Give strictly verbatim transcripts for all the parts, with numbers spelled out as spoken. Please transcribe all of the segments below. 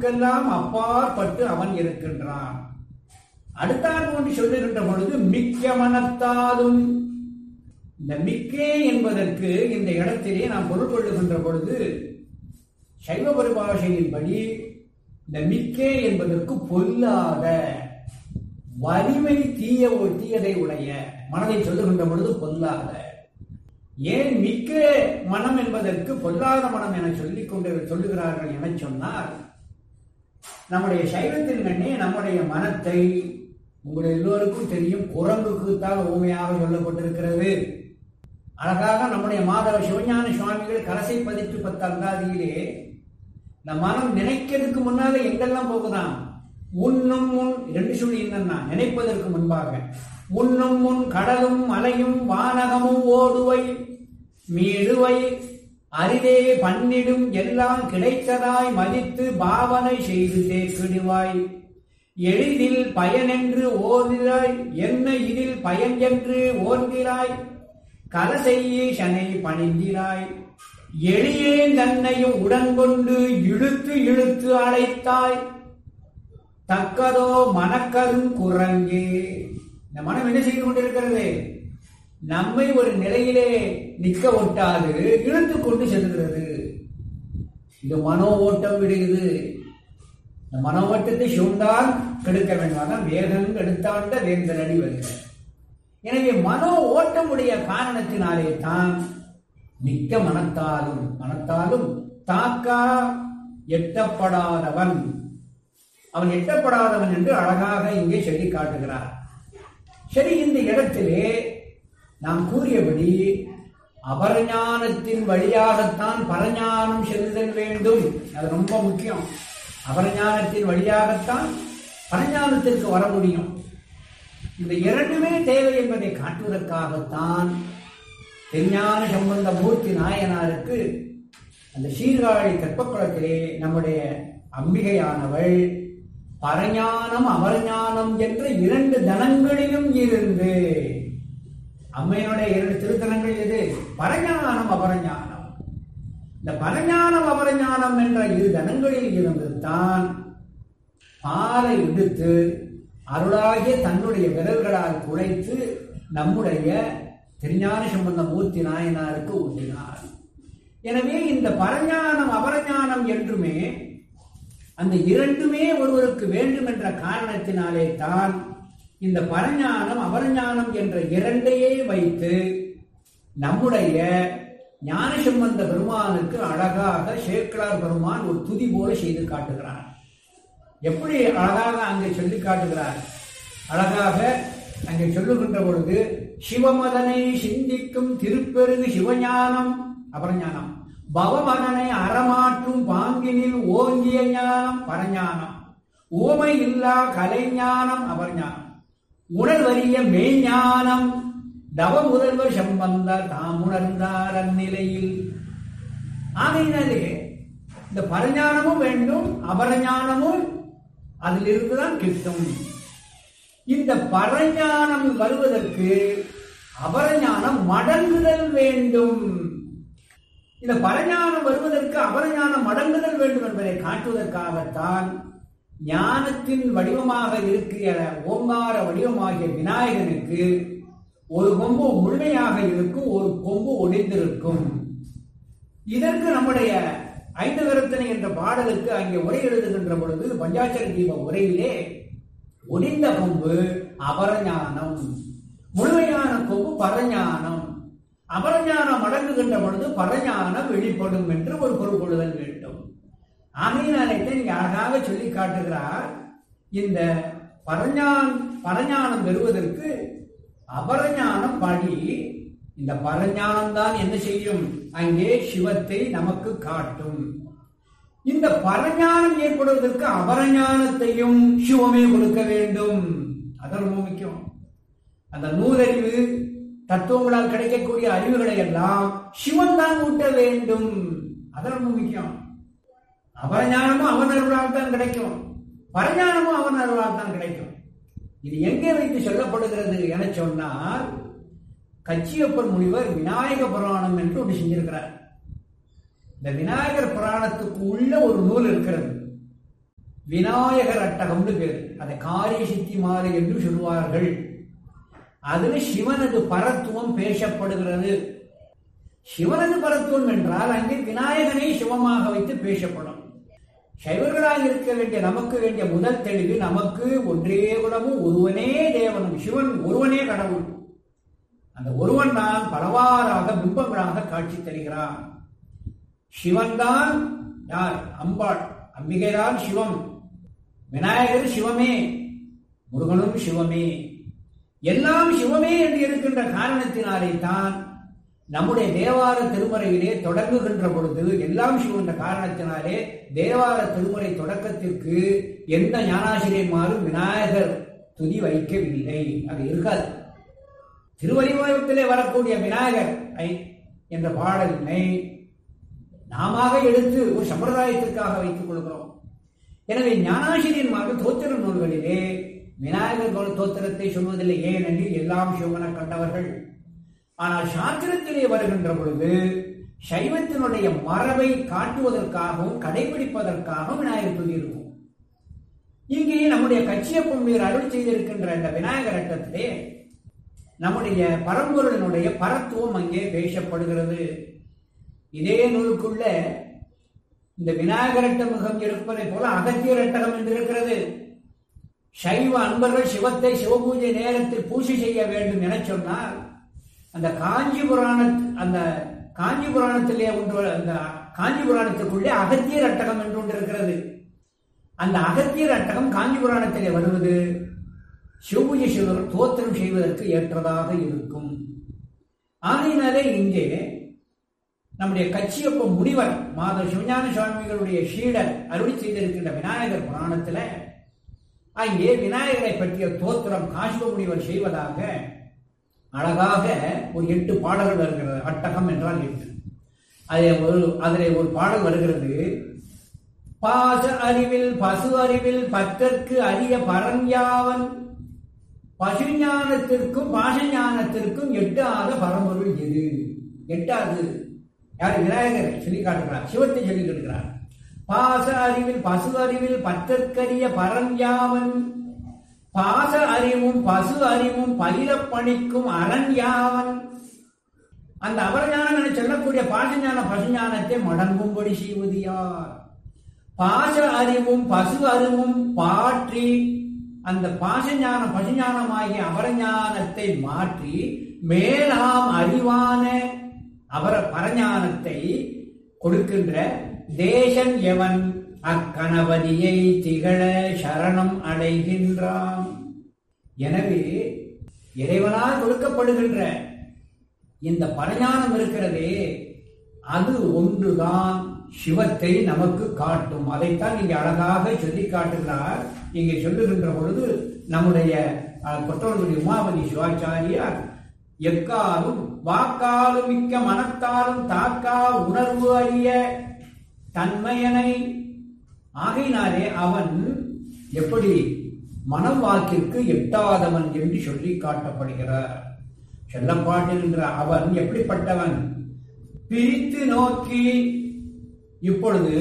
அறிவுக்கெல்லாம் அப்பாற்பட்டு அவன் இருக்கின்றான். அடுத்தார் போன்று சொல்லுகின்ற பொழுது மிக்க மனத்தாலும், இந்த மிக்கே என்பதற்கு இந்த இடத்திலே நாம் பொருள் கொள்ளுகின்ற பொழுது சைவ பரிபாஷையின்படி இந்த மிக்கே என்பதற்கு பொல்லாத, வலிமை தீய தீயதை உடைய மனதை சொல்லுகின்ற பொழுது பொல்லாத. ஏன் மிக்க மனம் என்பதற்கு பொல்லாத மனம் என சொல்லிக் கொண்டு சொல்லுகிறார்கள் என சொன்னால், நம்முடைய சைவத்தின் கண்ணே நம்முடைய மனத்தை, உங்களுடைய எல்லோருக்கும் தெரியும், குரங்குக்குத்தான் ஊமையாக சொல்லப்பட்டிருக்கிறது. அழகாக நம்முடைய மாதவ சிவஞான சுவாமிகள் கலசை பதிற்று பத்து அந்தாதியிலே இந்த மனம் நினைக்கிறதுக்கு முன்னால எங்கெல்லாம் போகுதான், உண்ணும் முன் இரண்டு சொல்லி என்னன்னா நினைப்பதற்கு முன்பாக உண்ணும் முன் கடலும் மலையும் வானகமும் ஓடுவை மீடுவை அரிதே பண்ணிடும் எல்லாம் கிடைத்ததாய் மதித்து பாவனை செய்து தேக்கிடுவாய். எளிதில் பயனென்று ஓர்கிறாய், என்ன இதில் பயன் என்று ஓர்கிறாய், கலசையே சனை பணிந்திராய். எளியே தன்னையும் உடன்கொண்டு இழுத்து இழுத்து அழைத்தாய், தக்கதோ மனக்கரும் குரங்கே. இந்த மனம் என்ன செய்து கொண்டிருக்கிறது, நம்மை ஒரு நிலையிலே நிற்க ஒட்டாது இழுத்து கொண்டு செல்கிறது. இது மனோ ஓட்டம் விடுகிறது. இந்த மனோ ஓட்டத்தை சூழ்ந்தால் கெடுக்க வேண்டும். வேகம் எடுத்தாண்ட வேந்தல் அடி வருகிறது. எனவே மனோ ஓட்டம் உடைய காரணத்தினாலே தான் மிக்க மனத்தாலும் மனத்தாலும் தாக்கா எட்டப்படாதவன், அவன் எட்டப்படாதவன் என்று அழகாக இங்கே சொல்லி காட்டுகிறார். சரி, இந்த இடத்திலே நாம் கூறியபடி அபரஞானத்தின் வழியாகத்தான் பரஞானம் செல்லுதல் வேண்டும். அது ரொம்ப முக்கியம். அபரஞானத்தின் வழியாகத்தான் பரஞானத்திற்கு வர முடியும். இந்த இரண்டுமே தேவை என்பதை காட்டுவதற்காகத்தான் திருஞான சம்பந்த மூர்த்தி நாயனாருக்கு அந்த சீர்காழி கற்பக்குளத்திலே நம்முடைய அம்பிகையானவள் பரஞானம் அபரஞானம் என்ற இரண்டு தனங்களிலும் இருந்து, அம்மையினுடைய இரண்டு திருத்தலங்கள் எது, பரஞானம் அபரஞானம். இந்த பரஞானம் அபரஞானம் என்ற இரு தனங்களில் இருந்து தான் பாலை எடுத்து அருளாகிய தன்னுடைய விரல்களால் குழைத்து நம்முடைய திருஞான சம்பந்த மூர்த்தி நாயனாருக்கு ஊட்டினார். எனவே இந்த பரஞானம் அபரஞானம் என்றுமே அந்த இரண்டுமே ஒருவருக்கு வேண்டும் என்ற காரணத்தினாலே தான் இந்த பரஞானம் அபரஞானம் என்ற இரண்டையே வைத்து நம்முடைய ஞான சம்பந்த பெருமானுக்கு அழகாக சேக்கிழார் பெருமான் ஒரு துதி போல செய்து காட்டுகிறார். எப்படி அழகாக அங்கே சொல்லி காட்டுகிறார், அழகாக அங்கே சொல்லுகின்ற பொழுது சிவமதனை சிந்திக்கும் திருப்பெருகு சிவஞானம் அபரஞானம், பவமதனை அறமாற்றும் பாங்கினில் ஓங்கிய ஞானம் பரஞானம், ஊமை இல்லா கலைஞானம் அபரஞானம், உணர்வறிய மெய்ஞானம் தவ முதல்வர் சம்பந்தர் தாம் உணர்ந்தார் அந்நிலையில். ஆகையினாலே இந்த பரஞானமும் வேண்டும், அபரஞானமும் அதிலிருந்துதான் கிட்டும். இந்த பரஞானம் வருவதற்கு அபரஞானம் மடங்குதல் வேண்டும். இந்த பரஞானம் வருவதற்கு அபரஞானம் மடங்குதல் வேண்டும் என்பதை காட்டுவதற்காகத்தான் ஞானத்தின் வடிவமாக இருக்கிற ஓங்கார வடிவமாகிய விநாயகனுக்கு ஒரு கொம்பு முழுமையாக இருக்கும், ஒரு கொம்பு ஒடிந்திருக்கும். இதற்கு நம்முடைய ஐந்து கருத்தனை என்ற பாடலுக்கு அங்கே உரை எழுதுகின்ற பொழுது பஞ்சாட்சர தீப உரையிலே ஒடிந்த கொம்பு அபரஞானம், முழுமையான கொம்பு பரஞானம். அபரஞானம் அடங்குகின்ற பொழுது பரஞானம் வெளிப்படும் என்று ஒரு பொருள் கொள்ளுதல் வேண்டும். ஆகையினாலே நீங்க அழகாக சொல்லி காட்டுகிறார், இந்த பரஞான் பரஞானம் பெறுவதற்கு அபரஞானம் படி. இந்த பரஞானம் தான் என்ன செய்யும், அங்கே சிவத்தை நமக்கு காட்டும். இந்த பரஞானம் ஏற்படுவதற்கு அபரஞானத்தையும் சிவமே கொடுக்க வேண்டும். அது ரொம்ப முக்கியம். அந்த நூலறிவு தத்துவங்களால் கிடைக்கக்கூடிய அறிவுகளை எல்லாம் சிவன் தான் ஊட்ட வேண்டும். அது ரொம்ப முக்கியம். அபரஞானமும் அவன் அருளால் தான் கிடைக்கும், பரஞானமும் அவன் அருளால் தான் கிடைக்கும். இது எங்கே வைத்து சொல்லப்படுகிறது என சொன்னால், கச்சியப்பர் முனிவர் விநாயக புராணம் என்று ஒன்று செஞ்சிருக்கிறார். இந்த விநாயகர் புராணத்துக்கு உள்ள ஒரு நூல் இருக்கிறது. விநாயகர் அட்டகம்னு பேரு. அதை காரிய சித்தி மாலை என்று சொல்வார்கள். அதுல சிவனது பரத்துவம் பேசப்படுகிறது. சிவனது பரத்துவம் என்றால் அங்கே விநாயகனை சிவமாக வைத்து பேசப்படும். சைவர்களாக இருக்க வேண்டிய நமக்கு வேண்டிய முதல் தெளிவு, நமக்கு ஒன்றே குணமும் ஒருவனே தேவனும், சிவன் ஒருவனே கடவுள். அந்த ஒருவன் தான் பலவாறாக பிம்பங்களாக காட்சி தருகிறான். சிவன் தான் யார்? அம்பாள். அம்பிகைதான் சிவம். விநாயகர் சிவமே, முருகனும் சிவமே, எல்லாம் சிவமே என்று இருக்கின்ற காரணத்தினாலே தான் நம்முடைய தேவார திருமுறையிலே தொடங்குகின்ற பொழுது எல்லாம் சிவம் என்ற காரணத்தினாலே தேவார திருமுறை தொடக்கத்திற்கு எந்த ஞானாசிரியன்மாரும் விநாயகர் துதி வைக்கவில்லை. அது இருக்காது. திருவடிவாயத்திலே வரக்கூடிய விநாயகர் என்ற பாடலினை நாம எடுத்து ஒரு சம்பிரதாயத்திற்காக வைத்துக் கொள்கிறோம். எனவே ஞானாசிரியன்மார்கள் தோத்திர நூல்களிலே விநாயகர் தோத்திரத்தை சொல்வதில்லை. ஏனெனில் எல்லாம் சிவன கண்டவர்கள். ஆனால் சாத்திரத்திலே வருகின்ற பொழுது சைவத்தினுடைய மரபை காட்டுவதற்காகவும் கடைபிடிப்பதற்காகவும் விநாயகர் துதி இருக்கும். இங்கே நம்முடைய கச்சியப்பன் மீர் அருள் செய்திருக்கின்ற இந்த விநாயகர் அட்டத்திலே நம்முடைய பரம்பொருளினுடைய பரத்துவம் அங்கே பேசப்படுகிறது. இதே நூலுக்குள்ள இந்த விநாயகர் அட்டமுகம் இருப்பதை போல அகத்தியர் அட்டகம் என்று இருக்கிறது. சைவ அன்பர்கள் சிவத்தை சிவபூஜை நேரத்தில் பூஜை செய்ய வேண்டும் என சொன்னால் அந்த காஞ்சி புராண அந்த காஞ்சி புராணத்திலே ஒன்று, அந்த காஞ்சி புராணத்துக்குள்ளே அகத்தியர் அட்டகம் என்று ஒன்று இருக்கிறது. அந்த அகத்தியர் அட்டகம் காஞ்சி புராணத்திலே வருவது சிவபூஜை செய்வதற்கு தோத்திரம் செய்வதற்கு ஏற்றதாக இருக்கும். ஆகையினாலே இங்கே நம்முடைய கச்சியப்ப முனிவர் மாத சிவஞான சுவாமிகளுடைய சீடர் அருளி செய்திருக்கின்ற விநாயகர் புராணத்துல அங்கே விநாயகரை பற்றிய தோத்திரம் காசிவ முனிவர் செய்வதாக அழகாக ஒரு எட்டு பாடல்கள் வருகிறது. அட்டகம் என்றால் எட்டு. அதிலே ஒரு அதிலே ஒரு பாடல் வருகிறது. பாச அறிவில் பசு அறிவில் பற்றற்கு அரிய பரஞ்சாவன் பசுஞானத்திற்கும் பாசஞானத்திற்கும் எட்டாத பரம்பொருள் எது? எட்டாது யார்? விநாயகரை சொல்லி காட்டுகிறார், சிவத்தை சொல்லி காட்டுகிறார். பாச அறிவில் பசு அறிவில் பற்றற்கரிய பரஞ்சாவன் பாச அறிவும் பசு அறிவும் பயிர பணிக்கும் அரண்யாவன். அந்த அபரஞானம் என சொல்லக்கூடிய பாசஞான பசுஞானத்தை மடங்கும்படி செய்வது யார்? பாச அறிவும் பசு அறிவும் பாற்றி அந்த பாசஞான பசுஞானமாகிய அபரஞானத்தை மாற்றி மேலாம் அறிவான அபர பரஞானத்தை கொடுக்கின்ற தேசன் எவன் அக்கணபதியை திகழ சரணம் அடைகின்றான். எனவே இறைவனால் கொடுக்கப்படுகின்ற இந்த பரஞானம் இருக்கிறதே, அது ஒன்றுதான் சிவத்தை நமக்கு காட்டும். அதைத்தான் இங்கே அழகாக சொல்லி காட்டுகிறார். இங்கே சொல்லுகின்ற பொழுது நம்முடைய கொற்றவர்களுடைய உமாபதி சிவாச்சாரியார் எக்காலும் வாக்காலும் மிக்க மனத்தாலும் தாக்கா உணர்வு அறிய தன்மையனை. ஆகையினாலே அவன் எப்படி மனம் வாக்கிற்கு எட்டாதவன் என்று சொல்லி காட்டப்படுகிறார். செல்லப்பாட்டிருக்கிற அவன் எப்படிப்பட்டவன்? பிரித்து நோக்கி இப்பொழுது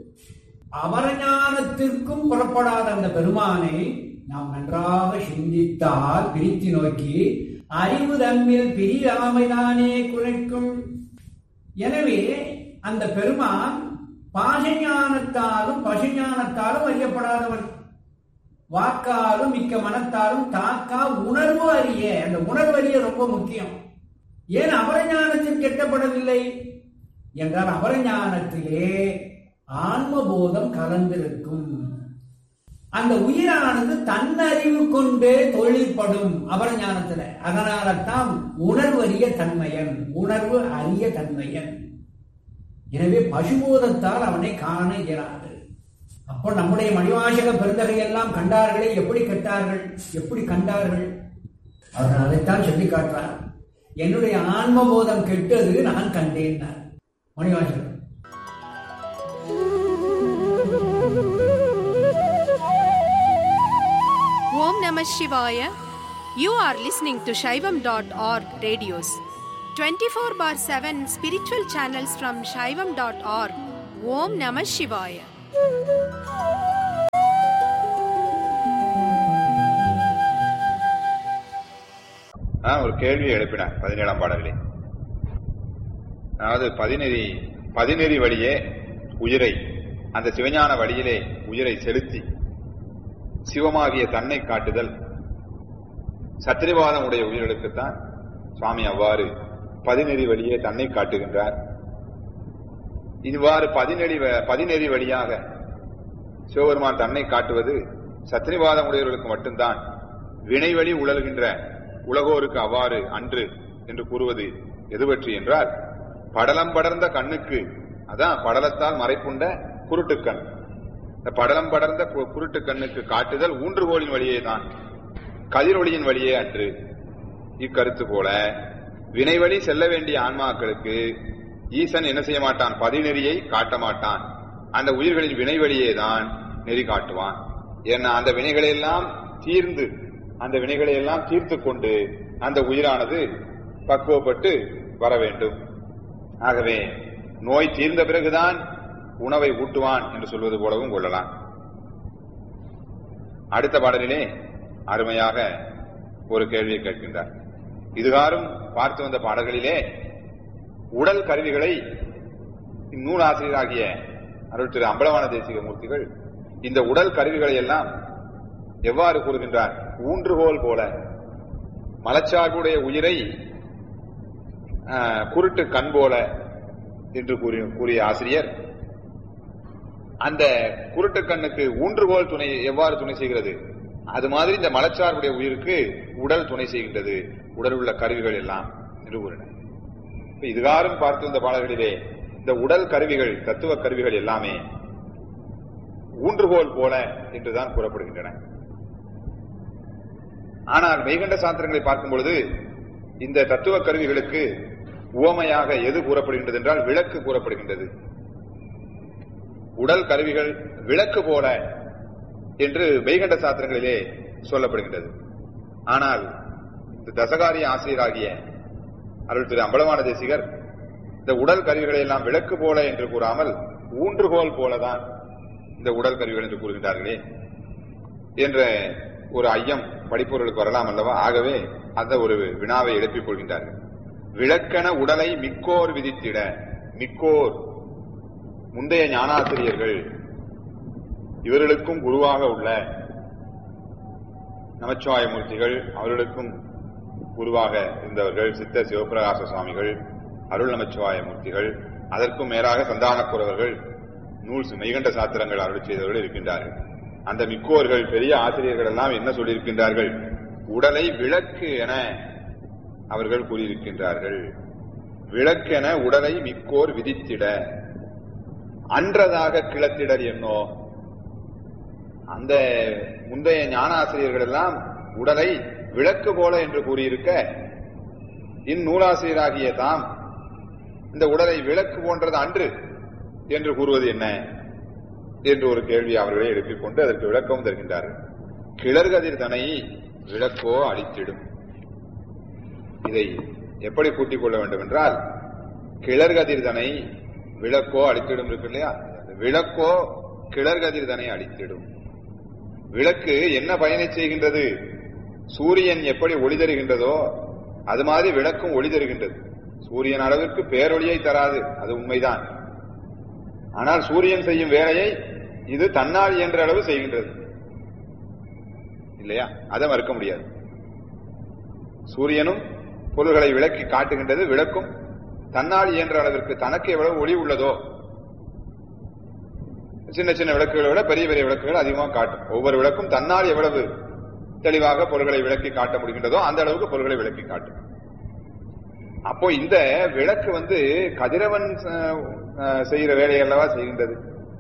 அபரஞானத்திற்கும் புறப்படாத அந்த பெருமானை நாம் நன்றாக சிந்தித்தால், பிரித்து நோக்கி அறிவு தம்மில் பிரியாமைதானே குறைக்கும். எனவே அந்த பெருமான் பாசஞானத்தாலும் பசுஞானத்தாலும் அறியப்படாதவன், வாக்காலும் மிக்க மனத்தாலும் தாக்கா உணர்வு அறிய. அந்த உணர்வு அறிய ரொம்ப முக்கியம். ஏன் அபரஞானத்திற்கு எட்டப்படவில்லை என்றால் அபரஞானத்திலே ஆன்மபோதம் கலந்திருக்கும். அந்த உயிரானது தன்னறிவு கொண்டே தொழில்படும் அபரஞானத்துல. அதனால்தான் உணர்வு அறிய தன்மையன், உணர்வு அறிய தன்மையன். எனவே பசுபோதத்தால் அவனை காண இயலாது. அப்போ நம்முடைய மணிவாசக பெருந்தகை எல்லாம் கண்டார்களே, எப்படி கட்டார்கள், எப்படி கண்டார்கள்? அவர்கள் அதைத்தான் சொல்லி காட்டுறார். என்னுடைய ஆன்மபோதம் கெட்டது, நான் கண்டேன் Manivasagar. Om Namah Shivaya. You are listening to Shaivam dot org radios. twenty-four bar seven spiritual channels from Shaivam dot org. Om Namah Shivaya. ஒரு கேள்வியை எழுப்பினார் பதினேழாம் பாடலிலே. அதாவது பதினெறி பதினெறி வழியே உயிரை, அந்த சிவஞான வழியிலே உயிரை செலுத்தி சிவமாகிய தன்னை காட்டுதல் சத்திரிவாதம் உடைய உயிர்களுக்குத்தான் சுவாமி அவ்வாறு பதினெறி வழியே தன்னை காட்டுகின்றார். இவ்வாறு பதினெறி பதினெறி வழியாக சிவபெருமான் தன்னை காட்டுவது சத்திரிவாதம் உடையவர்களுக்கு மட்டும்தான். வினைவழி உழல்கின்ற உலகோருக்கு அவ்வாறு அன்று என்று கூறுவது எது பற்றி என்றால், படலம் படர்ந்த கண்ணுக்கு, அதான் படலத்தால் மறைப்புண்ட குருட்டுக்கண், இந்த படலம் படர்ந்த குருட்டு கண்ணுக்கு காட்டுதல் ஊன்றுகோலின் வழியே தான், கதிரொளியின் வழியே அன்று. இக்கருத்து போல வினைவழி செல்ல வேண்டிய ஆன்மாக்களுக்கு ஈசன் என்ன செய்ய மாட்டான்? பதிநெறியை காட்ட மாட்டான். அந்த உயிர்களின் வினைவழியே தான் நெறி காட்டுவான். ஏன்னா அந்த வினைகளை எல்லாம் தீர்ந்து அந்த வினைகளை எல்லாம் தீர்த்து கொண்டு அந்த உயிரானது பக்குவப்பட்டு வர வேண்டும். ஆகவே நோய் தீர்ந்த பிறகுதான் உணவை ஊட்டுவான் என்று சொல்வது போலவும் கொள்ளலாம். அடுத்த பாடலிலே அருமையாக ஒரு கேள்வியை கேட்கின்றார். இதுகாரும் பார்த்து வந்த பாடல்களிலே உடல் கருவிகளை நூலாசிரியராகிய அருள் திரு அம்பலவான தேசிக மூர்த்திகள் இந்த உடல் கருவிகளை எல்லாம் எவ்வாறு கூறுகின்றார்? ஊன்றுகோல் போல மலச்சார்புடைய உயிரை குருட்டு கண் போல என்று கூறிய ஆசிரியர், அந்த குருட்டு கண்ணுக்கு ஊன்றுகோல் துணை எவ்வாறு துணை செய்கிறது, அது மாதிரி இந்த மலச்சார்புடைய உயிருக்கு உடல் துணை செய்கின்றது, உடல் உள்ள கருவிகள் எல்லாம் என்று கூறினார். இதுகாரும் பார்த்து வந்த பாடல்களிலே இந்த உடல் கருவிகள், தத்துவ கருவிகள் எல்லாமே ஊன்றுகோல் போல என்றுதான் கூறப்படுகின்றன. ஆனால் மெய்கண்ட சாஸ்திரங்களை பார்க்கும் பொழுது இந்த தத்துவ கருவிகளுக்கு உவமையாக எது கூறப்படுகின்றது என்றால் விளக்கு கூறப்படுகின்றது. உடல் கருவிகள் விளக்கு போல என்று மெய்கண்ட சாஸ்திரங்களிலே சொல்லப்படுகின்றது. ஆனால் இந்த தசகாரிய ஆசிரியராகிய அருள் திரு அம்பலவான தேசிகர் இந்த உடல் கருவிகளை எல்லாம் விளக்கு போல என்று கூறாமல் ஊன்றுகோல் போலதான் இந்த உடல் கருவிகள் என்று கூறுகின்றார்களே என்ற ஒரு ஐயம் படிப்பவர்களுக்கு வரலாம் அல்லவா? ஆகவே அந்த ஒரு வினாவை எழுப்பிக் கொள்கின்றார்கள். விளக்கென உடலை மிக்கோர் விதித்திட, மிக்கோர் முந்தைய ஞானாசிரியர்கள், இவர்களுக்கும் குருவாக உள்ள நமச்சிவாய மூர்த்திகள், அவர்களுக்கும் குருவாக இருந்தவர்கள் சித்த சிவபிரகாச சுவாமிகள், அருள் நமச்சிவாய மூர்த்திகள், அதற்கும் மேலாக சந்தானக்குறவர்கள், நூல் மெய்கண்ட சாத்திரங்கள் அருள் செய்தவர்கள் இருக்கின்றார்கள். அந்த மிக்கோர்கள் பெரிய ஆசிரியர்கள் எல்லாம் என்ன சொல்லியிருக்கின்றார்கள்? உடலை விளக்கு என அவர்கள் கூறியிருக்கின்றார்கள். விளக்கென உடலை மிக்கோர் விதித்திட அன்றதாக கிளத்திடர் என்னோ. அந்த முந்தைய ஞான ஆசிரியர்கள் எல்லாம் உடலை விளக்கு போல என்று கூறியிருக்க, இந்நூலாசிரியராகிய தாம் இந்த உடலை விளக்கு போன்றது அன்று என்று கூறுவது என்ன என்று ஒரு கேள்வி அவர்களை எழுப்பிக் கொண்டு அதற்கு விளக்கவும் தருகின்றார்கள். கிளர்கதிர் தனை விளக்கோ அழித்திடும். இதை எப்படி கூட்டிக் கொள்ள வேண்டும் என்றால், கிளர்கதிர் தனை விளக்கோ அழித்திடும் இருக்கு இல்லையா? விளக்கோ கிளர்கதிர் தனை அழித்திடும். விளக்கு என்ன பயனை செய்கின்றது? சூரியன் எப்படி ஒளி தருகின்றதோ அது மாதிரி விளக்கும் ஒளி தருகின்றது. சூரியன் அளவிற்கு பேரொளியை தராது, அது உண்மைதான். ஆனால் சூரியன் செய்யும் வேலையை இது தன்னால் இயன்ற அளவு செய்கின்றது இல்லையா? அதை மறுக்க முடியாது. சூரியனும் பொருள்களை விளக்கி காட்டுகின்றது, விளக்கும் தன்னால் இயன்ற அளவிற்கு தனக்கு எவ்வளவு ஒளி உள்ளதோ, சின்ன சின்ன விளக்குகளை விட பெரிய பெரிய விளக்குகள் அதிகமாக காட்டும். ஒவ்வொரு விளக்கும் தன்னால் எவ்வளவு தெளிவாக பொருள்களை விளக்கி காட்ட முடிகின்றதோ அந்த அளவுக்கு பொருள்களை விளக்கி காட்டும். அப்போ இந்த விளக்கு வந்து கதிரவன் செய்கிற வேலையை அல்லவா செய்கின்றது.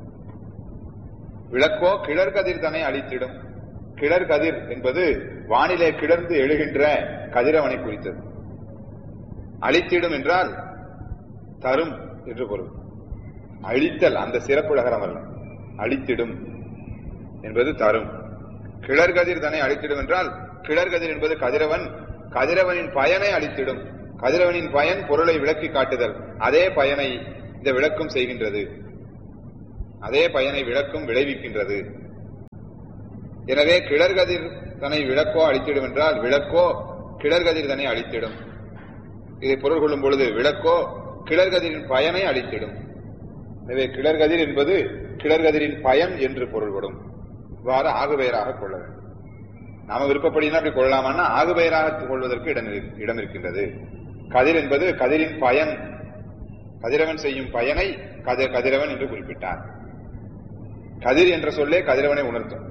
விளக்கோ கிளர்கதிர் தன்னை அழித்திடும். கிளர்கதிர் என்பது வானிலே கிளர்ந்து எழுகின்ற கதிரவனை குறித்தது. அழித்திடும் என்றால் தரும் என்று பொருள். அழித்தல் அந்த சிறப்பு நகரம் அல்ல, அழித்திடும் என்பது தரும். கிளர்கதிர் தன்னை அழித்திடும் என்றால் கிளர்கதிர் என்பது கதிரவன், கதிரவனின் பயனை அழித்திடும். கதிரவனின் பயன் பொருளை விளக்கி காட்டுதல், அதே பயனை இந்த விளக்கும் செய்கின்றது, அதே பயனை விளக்கும் விளைவிக்கின்றது. எனவே கிளர்கதிர் தன்னை விளக்கோ அழித்திடும் என்றால் விளக்கோ கிளர்கதிர் தன்னை அழித்திடும். இதை பொருள் கொள்ளும் பொழுது விளக்கோ கிளர்கதிரின் பயனை அழித்திடும். எனவே கிளர்கதிர் என்பது கிளர்கதிரின் பயன் என்று பொருள்படும். இவ்வாறு ஆகுபெயராக கொள்ள வேண்டும். நாம விருப்பப்படினா அப்படி கொள்ளலாமான்னா ஆகுபெயராக கொள்வதற்கு இடம் இடம் இருக்கின்றது. கதிர் என்பது கதிரின் பயன், கதிரவன் செய்யும் பயனை கதிர் கதிரவன் என்று குறிப்பிட்டார். கதிர் என்ற சொல்லே கதிரவனை உணர்த்தும்.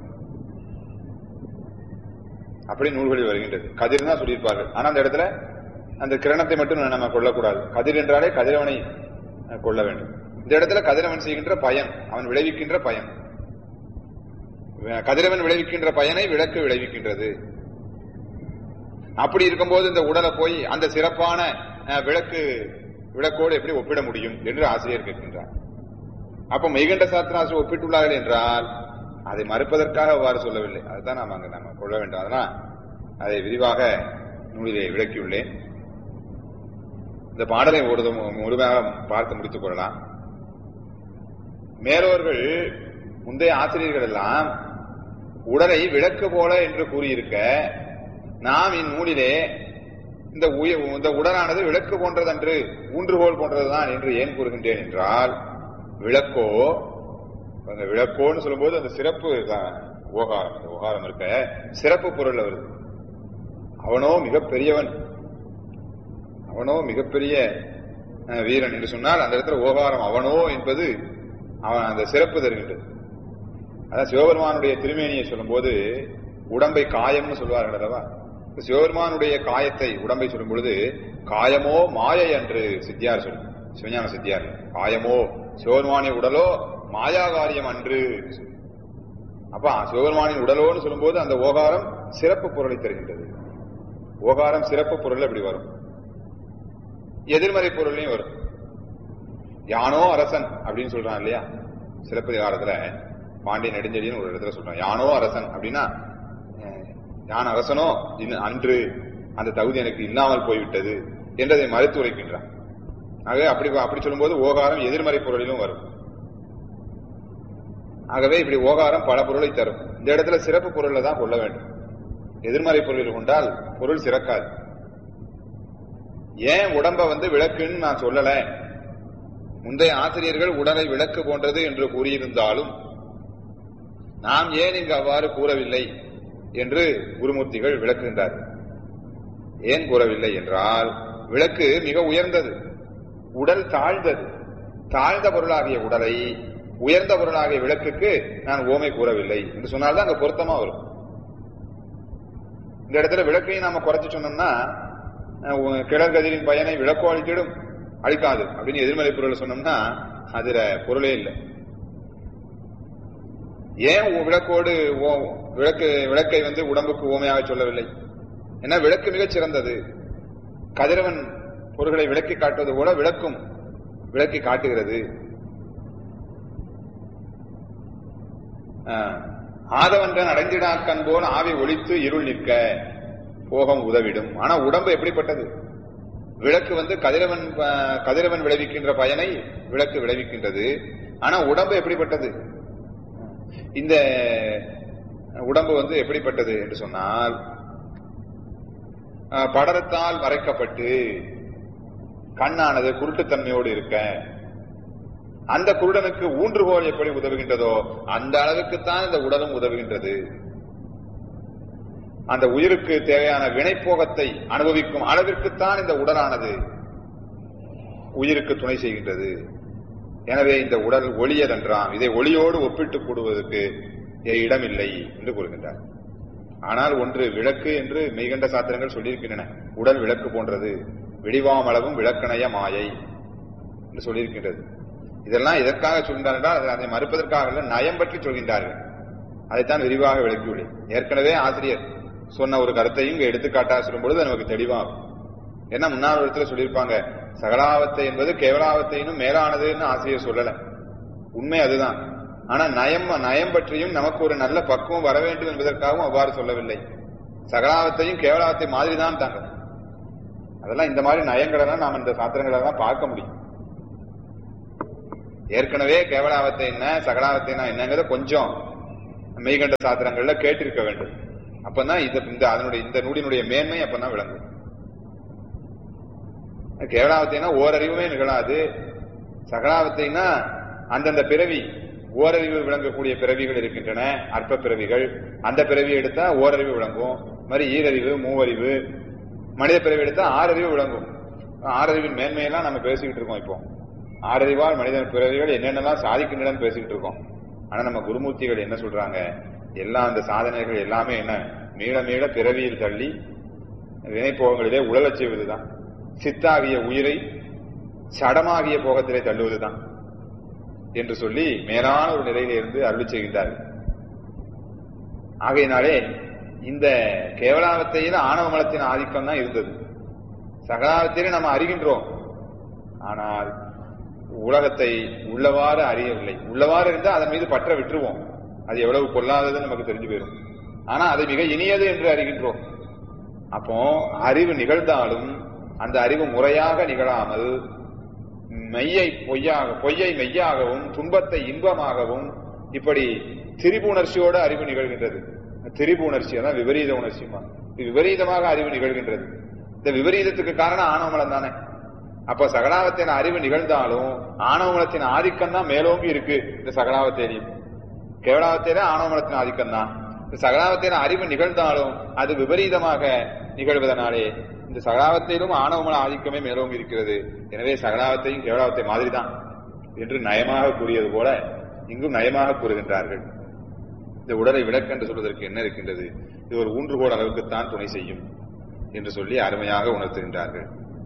அப்படி நூல்களில் வருகின்றது. கதிர் தான் சொல்லியிருப்பார்கள். ஆனா அந்த இடத்துல அந்த கிரணத்தை மட்டும் நம்ம கொள்ளக்கூடாது. கதிர் என்றாலே கதிரவனை கொள்ள வேண்டும். இந்த இடத்துல கதிரவன் செய்கின்ற பயன், அவன் விளைவிக்கின்ற பயன். கதிரவன் விளைவிக்கின்ற பயனை விளக்கு விளைவிக்கின்றது. அப்படி இருக்கும்போது இந்த உடலை போய் அந்த சிறப்பான விளக்கு விளக்கோடு எப்படி ஒப்பிட முடியும் என்று ஆசிரியர் கேட்கின்றார். அப்ப மெய்கண்ட சாஸ்திராசிரியர் ஒப்பிட்டுள்ளார்கள் என்றால் அதை மறுப்பதற்காக அவ்வாறு சொல்லவில்லை. அதுதான் நாம் அங்கு நம்ம கொள்ள வேண்டும். அதனால் அதை விரிவாக நூலிலே விளக்கியுள்ளேன். இந்த பாடலை ஒரு முழுமையாக பார்த்து முடித்துக் கொள்ளலாம். மேலோர்கள் முந்தைய ஆசிரியர்கள் எல்லாம் உடலை விளக்கு போல என்று கூறியிருக்க, நாம் இந்நூலிலே இந்த இந்த உடலானது விளக்கு போன்றதன்று ஊன்றுகோல் போன்றதுதான் என்று ஏன் கூறுகின்றேன் என்றால், விளக்கோ அந்த விளக்கோன்னு சொல்லும்போது அந்த சிறப்பு ஓகாரம் ஓகாரம் இருக்க சிறப்பு பொருள் வருது. அவனோ மிகப்பெரியவன், அவனோ மிகப்பெரிய வீரன் என்று சொன்னால் அந்த இடத்துல ஓகாரம் அவனோ என்பது அவன் அந்த சிறப்பு தருகின்றது. அதான் சிவபெருமானுடைய திருமேனியை சொல்லும் போது உடம்பை காயம்னு சொல்வார்கள் அல்லவா. சிவபெருமானுடைய காயத்தை உடம்பை சொல்லும் பொழுது காயமோ மாயை என்று சித்தியார் சொல்லும், சிவஞான சித்தியார். காயமோ சிவபெருமானின் உடலோ மாயாகாரியம் அன்று. அப்ப சிவபெருமானின் உடலோன்னு சொல்லும் போது அந்த ஓகாரம் சிறப்பு பொருளை தருகின்றது. ஓகாரம் சிறப்பு பொருள் அப்படி வரும், எதிர்மறை பொருளையும் வரும். யானோ அரசன் அப்படின்னு சொல்றான் இல்லையா சிலப்பதிகாரத்துல, பாண்டிய நெடுஞ்செழியன் ஒரு இடத்துல சொல்றான் யானோ அரசன் அப்படின்னா யான் அரசனோ அன்று அந்த தகுதி எனக்கு இல்லாமல் போய்விட்டது என்றதை மறுத்து உரைக்கின்றான். ஆகவே அப்படி அப்படி சொல்லும் போது ஓகாரம் எதிர்மறை பொருளிலும் வரும். ஆகவே இப்படி ஓகாரம் பல பொருளை தரும். இந்த இடத்துல சிறப்பு பொருளை தான் கொள்ள வேண்டும். எதிர்மறை பொருளில் கொண்டால் பொருள் சிறக்காது. ஏன் உடம்ப வந்து விளக்குன்னு நான் சொல்லல, முந்தைய ஆசிரியர்கள் உடலை விளக்கு போன்றது என்று கூறியிருந்தாலும் நாம் ஏன் இங்கு அவ்வாறு கூறவில்லை என்று குருமூர்த்திகள் விளக்குகின்றார்கள். ஏன் கூறவில்லை என்றால், விளக்கு மிக உயர்ந்தது, உடல் தாழ்ந்தது. தாழ்ந்த பொருளாகிய உடலை உயர்ந்த பொருளாகிய விளக்குக்கு நான் ஓமை கூறவில்லை என்று சொன்னால்தான் அங்க பொருத்தமா வரும். இந்த இடத்துல விளக்கையும் நாம குறைச்சு சொன்னோம்னா கிளர்கதிரின் பயனை விளக்கோ அழித்திடும், அழிக்காது அப்படின்னு எதிர்மறை பொருளை சொன்னோம்னா அதுல பொருளே இல்லை. ஏன் விளக்கோடு விளக்கு விளக்கை வந்து உடம்புக்கு ஓமையாக சொல்லவில்லை? ஏன்னா விளக்கு மிகச் சிறந்தது. கதிரவன் பொருள்களை விளக்கி காட்டுவது போல விளக்கும் விளக்கி காட்டுகிறது. ஆதவன்றன் அடைந்திடா கண் போல் ஆவி ஒழித்து இருள் நிற்க போகம் உதவிடும். ஆனா உடம்பு எப்படிப்பட்டது? விளக்கு வந்து கதிரவன் கதிரவன் விளைவிக்கின்ற பயனை விளக்கு விளைவிக்கின்றது. ஆனா உடம்பு எப்படிப்பட்டது? இந்த உடம்பு வந்து எப்படிப்பட்டது என்று சொன்னால், படரத்தால் மறைக்கப்பட்டு கண்ணானது குருட்டுத்தன்மையோடு இருக்க, அந்த குருடனுக்கு ஊன்றுகோல் எப்படி உதவுகின்றதோ அந்த அளவுக்குத்தான் இந்த உடலும் உதவுகின்றது. அந்த உயிருக்கு தேவையான வினைப்போகத்தை அனுபவிக்கும் அளவிற்குத்தான் இந்த உடலானது உயிருக்கு துணை செய்கின்றது. எனவே இந்த உடல் ஒளியதென்றாம், இதை ஒளியோடு ஒப்பிட்டு கூடுவதற்கு இடமில்லை என்று கூறுகின்றார். ஆனால் ஒன்று விளக்கு என்று மெய்கண்ட சாத்திரங்கள் சொல்லியிருக்கின்றன. உடல் விளக்கு போன்றது, விடிவாமளவும் விளக்கணைய மாயை என்று சொல்லியிருக்கின்றது. இதெல்லாம் எதற்காக சொல்கின்றார் என்றால் அதை மறுப்பதற்காக நயம் பற்றி சொல்கின்றார்கள். அதைத்தான் விரிவாக விளக்கியுள்ளேன். ஏற்கனவே ஆசிரியர் சொன்ன ஒரு கருத்தையும் இங்க எடுத்துக்காட்டாக சொல்லும் பொழுது நமக்கு தெளிவாகும். ஏன்னா முன்னாள் இடத்துல சொல்லியிருப்பாங்க, சகலாவத்தை என்பது கேவலாவத்தையினும் மேலானதுன்னு ஆசிரியர் சொல்லல. உண்மை அதுதான். ஆனா நயம் நயம் பற்றியும் நமக்கு ஒரு நல்ல பக்குவம் வர வேண்டும் என்பதற்காகவும் அவ்வாறு சொல்லவில்லை. சகலாவத்தையும் கேவலாவத்தை மாதிரி தான் தாங்க. அதெல்லாம் இந்த மாதிரி நயங்களை தான் நாம் இந்த சாத்திரங்களை தான் பார்க்க முடியும். ஏற்கனவே கேவலாவத்தை என்ன சகலாவத்தை என்னங்கிறத கொஞ்சம் மெய்கண்ட சாத்திரங்கள்ல கேட்டிருக்க வேண்டும். அப்பதான் இந்த அதனுடைய இந்த நூலினுடைய மேன்மை அப்பதான் விளங்கும். கேவலாவத்தைனா ஓரறிவுமே நிகழாது. சகலாவத்தைனா அந்தந்த பிறவி ஓரறிவு விளங்கக்கூடிய பிறவிகள் இருக்கின்றன, அற்ப பிறவிகள். அந்த பிறவி எடுத்தா ஓரறிவு விளங்கும். மாதிரி ஈரறிவு, மூவறிவு. மனித பிறவி எடுத்தா ஆறறிவு விளங்கும். ஆறறிவின் மேன்மையெல்லாம் நம்ம பேசிக்கிட்டு இருக்கோம். இப்போ ஆறறிவால் மனித பிறவிகள் என்னென்னலாம் சாதிக்கின்றன பேசிக்கிட்டு இருக்கோம். ஆனா நம்ம குருமூர்த்திகள் என்ன சொல்றாங்க, எல்லா அந்த சாதனைகள் எல்லாமே என்ன, மீள மீள பிறவியில் தள்ளி வினைப்போகங்களிலே உழலச் செய்வதுதான். சித்தாகிய உயிரை சடமாகிய போகத்திலே தள்ளுவதுதான் என்று சொல்லி மேலான ஒரு நிலையிலிருந்து அருள் செய்கின்றார்கள். ஆகையினாலே இந்த கேவலாவத்தையில ஆணவ மலத்தின் ஆதிக்கம் தான் இருந்தது. சகலாவத்தையில நம்ம அறிகின்றோம், ஆனால் உலகத்தை உள்ளவாறு அறியவில்லை. உள்ளவாறு இருந்தால் அதன் மீது பற்ற விட்டுருவோம். அது எவ்வளவு கொள்ளாதது நமக்கு தெரிஞ்சு போயிடும். ஆனா அது மிக இனியது என்று அறிகின்றோம். அப்போ அறிவு நிகழ்ந்தாலும் அந்த அறிவு முறையாக நிகழாமல் மெய்யை பொய்யாக பொய்யை மெய்யாகவும் துன்பத்தை இன்பமாகவும் இப்படி திரிபு உணர்ச்சியோடு அறிவு நிகழ்கின்றது. திரிபு உணர்ச்சி அதான் விபரீத உணர்ச்சிமா. விபரீதமாக அறிவு நிகழ்கின்றது. இந்த விபரீதத்துக்கு காரணம் ஆணவமலம் தானே. அப்ப சகலாவத்தின் அறிவு நிகழ்ந்தாலும் ஆணவமலத்தின் ஆதிக்கம் தான் மேலோங்கி இருக்கு. இந்த சகலாவத்தையிலையும் கேவலாவத்தையில ஆணவமலத்தின் ஆதிக்கம் தான். இந்த சகலாவத்தின் அறிவு நிகழ்ந்தாலும் அது விபரீதமாக நிகழ்வதனாலே இந்த சகலாவத்திலும் ஆணவமல ஆதிக்கமே மேலோங்கி இருக்கிறது. எனவே சகலாவத்தையும் கேவலாவத்தை மாதிரி தான் என்று நயமாக கூறியது போல இங்கும் நயமாக கூறுகின்றார்கள். இந்த உடலை விளக்கு என்று சொல்வதற்கு என்ன இருக்கின்றது, இது ஒரு ஊன்றுகோல் அளவுக்குத்தான் துணை செய்யும் என்று சொல்லி அருமையாக உணர்த்துகின்றார்கள்.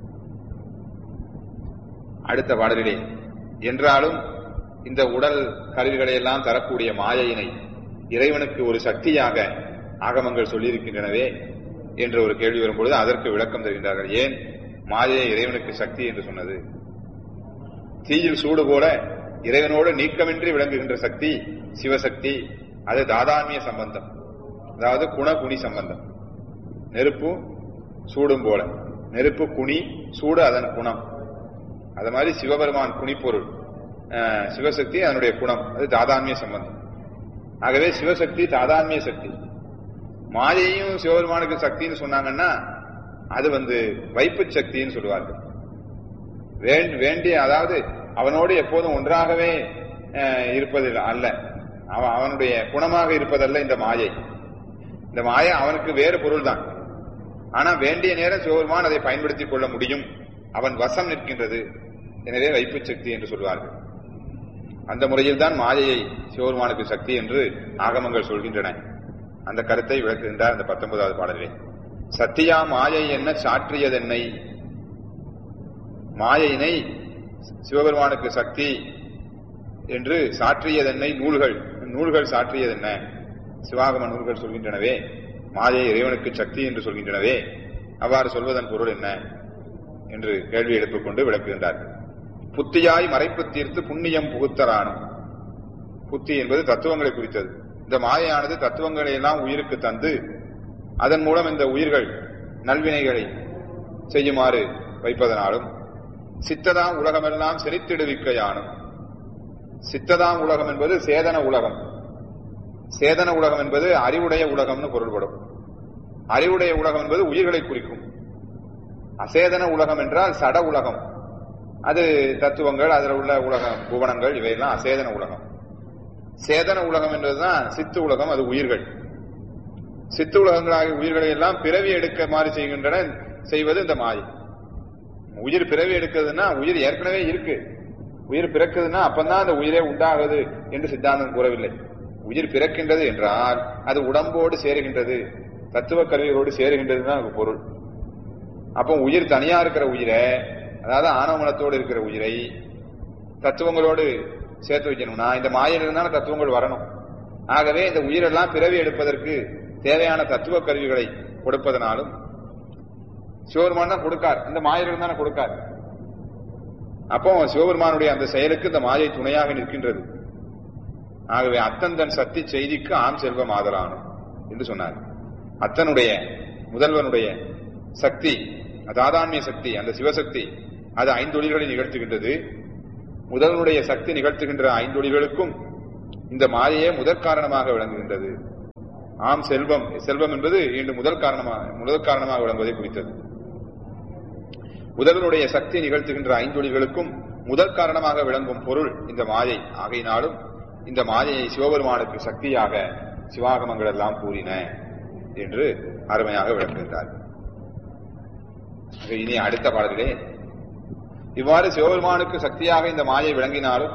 அடுத்த பாடலிலே என்றாலும் இந்த உடல் கருவிகளை எல்லாம் தரக்கூடிய மாயையினை இறைவனுக்கு ஒரு சக்தியாக ஆகமங்கள் சொல்லியிருக்கின்றனவே என்ற ஒரு கேள்வி வரும்பொழுது அதற்கு விளக்கம் தருகின்றார்கள். ஏன் மாயையை இறைவனுக்கு சக்தி என்று சொன்னது? தீயில் சூடு போல இறைவனோடு நீக்கமின்றி விளங்குகின்ற சக்தி சிவசக்தி. அது தாதான்மிய சம்பந்தம், அதாவது குணகுணி சம்பந்தம். நெருப்பு சூடும் போல, நெருப்பு குணி, சூடு அதன் குணம். அது மாதிரி சிவபெருமான் குணிப்பொருள், சிவசக்தி அதனுடைய குணம், அது தாதான்மிய சம்பந்தம். ஆகவே சிவசக்தி தாதான்மிய சக்தி. மாயையும் சிவபெருமானுக்கு சக்தின்னு சொன்னாங்கன்னா அது வந்து வைப்பு சக்தின்னு சொல்லுவார்கள். வேண்டிய அதாவது அவனோடு எப்போதும் ஒன்றாகவே இருப்பது அல்ல, அவனுடைய குணமாக இருப்பதல்ல இந்த மாயை. இந்த மாயை அவனுக்கு வேறு பொருள் தான். ஆனா வேண்டிய நேரம் சிவபெருமான் அதை பயன்படுத்திக் கொள்ள முடியும், அவன் வசம் நிற்கின்றது. எனவே வைப்பு சக்தி என்று சொல்வார்கள். அந்த முறையில் தான் மாயையை சிவபெருமானுக்கு சக்தி என்று ஆகமங்கள் சொல்கின்றன. அந்த கருத்தை விளக்குகின்றார் அந்த பத்தொன்பதாவது பாடலிலே. சத்தியா மாயை என்ன சாற்றியதென்னை, மாயையினை சிவபெருமானுக்கு சக்தி என்று சாற்றியதென்னை நூல்கள் நூல்கள் சாற்றியதென்ன, சிவாகம நூல்கள் சொல்கின்றனவே மாயை இறைவனுக்கு சக்தி என்று சொல்கின்றனவே, அவ்வாறு சொல்வதன் பொருள் என்ன என்று கேள்வி எழுப்பிக் கொண்டு விளக்குகின்றார்கள். புத்தியாய் மறைப்பு தீர்த்து புண்ணியம் புகுத்தரானும். புத்தி என்பது தத்துவங்களை குறித்தது. இந்த மாயையானது தத்துவங்களை எல்லாம் உயிருக்கு தந்து அதன் மூலம் இந்த உயிர்கள் நல்வினைகளை செய்யுமாறு வைப்பதனாலும், சித்ததாம் உலகமெல்லாம் செறித்திடுவிக்கையானும். சித்ததாம் உலகம் என்பது சேதன உலகம். சேதன உலகம் என்பது அறிவுடைய உலகம்னு பொருள்படும். அறிவுடைய உலகம் என்பது உயிர்களை குறிக்கும். அசேதன உலகம் என்றால் சட உலகம், அது தத்துவங்கள், அதில் உள்ள உலகம் புவனங்கள், இவையெல்லாம் அசேதன உலகம். சேதன உலகம் என்பதுதான் சித்து உலகம், அது உயிர்கள். சித்து உலகங்களாகிய உயிர்களை எல்லாம் பிறவி எடுக்க மாதிரி செய்கின்றன செய்வது இந்த மாயை. உயிர் பிறவி எடுக்கிறதுனா உயிர் ஏற்கனவே இருக்கு, உயிர் பிறக்குதுன்னா அப்பந்தான் அந்த உயிரே உண்டாகுது என்று சித்தாந்தம் கூறவில்லை. உயிர் பிறக்கின்றது என்றால் அது உடம்போடு சேருகின்றது, தத்துவ கருவிகளோடு சேருகின்றதுதான் பொருள். அப்போ உயிர் தனியா இருக்கிற உயிரை, அதாவது ஆணவமலத்தோடு இருக்கிற உயிரை தத்துவங்களோடு சேர்த்து வைக்கணும்னா இந்த மாயிலிருந்தான தத்துவங்கள் வரணும். ஆகவே இந்த உயிரெல்லாம் பிறவி எடுப்பதற்கு தேவையான தத்துவ கருவிகளை கொடுப்பதனாலும் சிவபெருமான் தான் கொடுக்கார், இந்த மாயிலிருந்தான கொடுக்கார். அப்போ சிவபெருமானுடைய அந்த செயலுக்கு இந்த மாயை துணையாக நிற்கின்றது. ஆகவே அத்தன் தன் சக்தி செய்திக்கு ஆம் செல்வம் ஆதலானும் என்று சொன்னார். அத்தனுடைய முதல்வனுடைய சக்தி, தாதான்மிய சக்தி, அந்த சிவசக்தி, அது ஐந்தொழில்களை நிகழ்த்துகின்றது. முதல்வனுடைய சக்தி நிகழ்த்துகின்ற ஐந்தொழில்களுக்கும் இந்த மாயையே முதற் காரணமாக விளங்குகின்றது. ஆம் செல்வம். செல்வம் என்பது இன்று முதல் காரணமாக முதல் காரணமாக விளங்குவதை குறித்தது. முதல்வனுடைய சக்தி நிகழ்த்துகின்ற ஐந்தொழிகளுக்கும் முதல் காரணமாக விளங்கும் பொருள் இந்த மாயை. ஆகையினாலும் இந்த மாயையை சிவபெருமானுக்கு சக்தியாக சிவாகமங்கள் எல்லாம் கூறின என்று அருமையாக விளக்குகின்றார். இனி அடுத்த பாடலிலே இவ்வாறு சிவபெருமானுக்கு சக்தியாக இந்த மாயை விளங்கினாலும்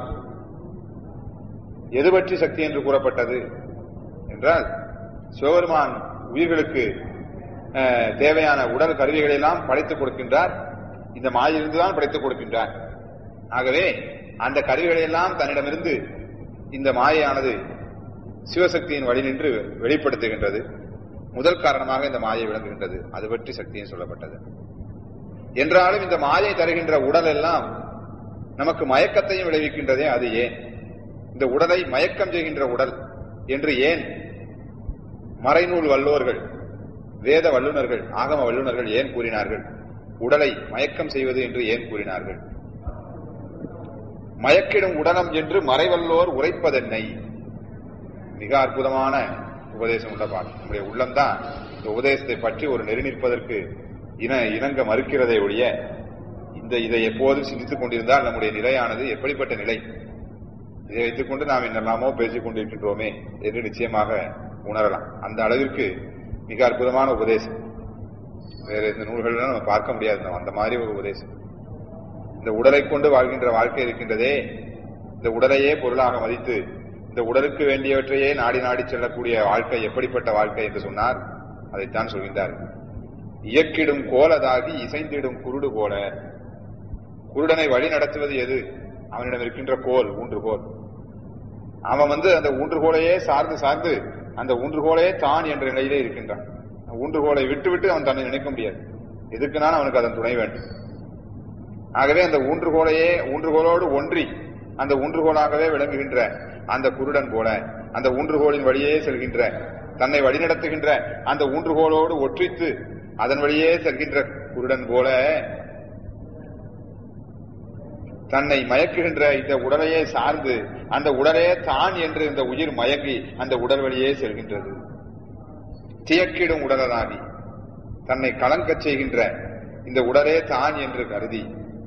எது பற்றி சக்தி என்று கூறப்பட்டது என்றால், சிவபெருமான் உயிர்களுக்கு தேவையான உடல் கருவிகளை எல்லாம் படைத்துக் கொடுக்கின்றார். இந்த மாயிலிருந்துதான் படைத்துக் கொடுக்கின்றார். ஆகவே அந்த கருவிகளை எல்லாம் தன்னிடமிருந்து இந்த மாயையானது சிவசக்தியின் வழி நின்று வெளிப்படுத்துகின்றது. முதல் காரணமாக இந்த மாயை விளங்குகின்றது. அது பற்றி சக்தியும் சொல்லப்பட்டது. என்றாலும் இந்த மாயை தருகின்ற உடல் எல்லாம் நமக்கு மயக்கத்தையும் விளைவிக்கின்றதே, அது ஏன்? இந்த உடலை மயக்கம் செய்கின்ற உடல் என்று ஏன் மறைநூல் வல்லோர்கள், வேத வல்லுநர்கள், ஆகம வல்லுநர்கள் ஏன் கூறினார்கள்? உடலை மயக்கம் செய்வது என்று ஏன் கூறினார்கள்? மயக்கிடும் உடலம் என்று மறைவல்லோர் உரைப்பதென்னை. மிக அற்புதமான உபதேசம் உள்ள பாடம். நம்முடைய உள்ளம்தான் இந்த உபதேசத்தை பற்றி ஒரு நெறி நிற்பதற்கு இன இணங்க மறுக்கிறதை ஒழிய, இந்த இதை எப்போதும் சிந்தித்துக் கொண்டிருந்தால் நம்முடைய நிலையானது எப்படிப்பட்ட நிலை, இதை வைத்துக் கொண்டு நாம் என்னெல்லாமோ பேசிக் கொண்டிருக்கின்றோமே என்று நிச்சயமாக உணரலாம். அந்த அளவிற்கு மிக அற்புதமான உபதேசம். வேற இந்த நூல்கள் நம்ம பார்க்க முடியாது அந்த மாதிரி ஒரு உபதேசம். இந்த உடலை கொண்டு வாழ்கின்ற வாழ்க்கை இருக்கின்றதே, இந்த உடலையே பொருளாக மதித்து இந்த உடலுக்கு வேண்டியவற்றையே நாடி நாடி செல்லக்கூடிய வாழ்க்கை எப்படிப்பட்ட வாழ்க்கை என்று சொன்னார். அதைத்தான் சொல்கின்றார். இயக்கிடும் கோலதாகி இசைந்திடும் குருடு போல. குருடனை வழி நடத்துவது எது? அவனிடம் இருக்கின்ற கோல், ஊன்றுகோல். அவன் வந்து அந்த ஊன்றுகோலையே சார்ந்து சார்ந்து அந்த ஊன்றுகோலையே தான் என்ற நிலையிலே இருக்கின்றான். ஊன்றுகோலை விட்டு விட்டு அவன் தன்னை நினைக்க முடியாது. எதுக்குனாலும் அவனுக்கு அதன் துணை வேண்டும். ஆகவே அந்த ஊன்றுகோலையே ஊன்றுகோலோடு ஒன்றி அந்த ஊன்றுகோலாகவே விளங்குகின்ற அந்த குருடன் போல, அந்த ஊன்றுகோலின் வழியே செல்கின்ற, தன்னை வழிநடத்துகின்ற அந்த ஊன்றுகோலோடு ஒற்றித்து அதன் வழியே செல்கின்ற குருடன் போல தன்னை மயக்குகின்ற இந்த உடலையே சார்ந்து அந்த உடலே தான் என்று இந்த உயிர் மயங்கி அந்த உடல் வழியே செல்கின்றது. தியக்கிடும் உடலாகி தன்னை கலங்கச் செய்கின்ற இந்த உடலே தான் என்று கருதி